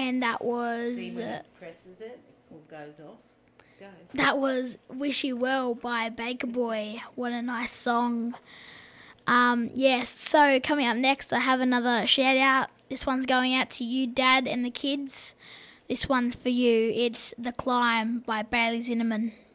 and that was... See when it presses it or goes off. Go. That was Wish You Well by Baker Boy. What a nice song. Yes, so coming up next, I have another shout out. This one's going out to you, Dad, and the kids. This one's for you. It's The Climb by Bailey Zinnerman.